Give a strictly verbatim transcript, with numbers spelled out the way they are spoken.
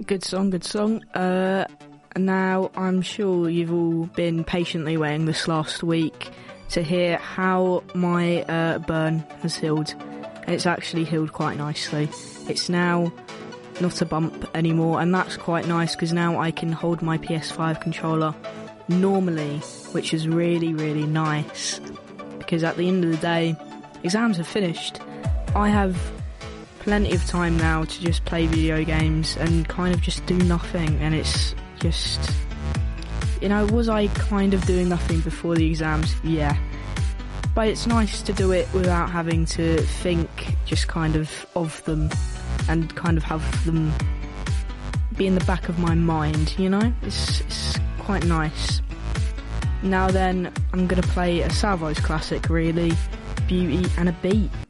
Good song, good song. Uh, now, I'm sure you've all been patiently waiting this last week to hear how my uh, burn has healed. It's actually healed quite nicely. It's now not a bump anymore, and that's quite nice because now I can hold my P S five controller normally, which is really, really nice. Because at the end of the day, exams are finished. I have plenty of time now to just play video games and kind of just do nothing, and it's just, you know, was I kind of doing nothing before the exams? Yeah. But it's nice to do it without having to think just kind of of them and kind of have them be in the back of my mind, you know? It's, it's quite nice. Now then, I'm going to play a Salvo's classic, really, Beauty and a Beat.